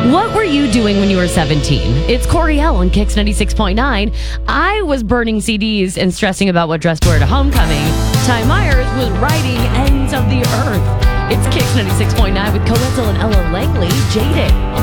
What were you doing when you were 17? It's Coriel on Kicks 96.9. I was burning CDs and stressing about what dress to wear to homecoming. Ty Myers was writing Ends of the Earth. It's Kicks 96.9 with Coetzel and Ella Langley. Jaded.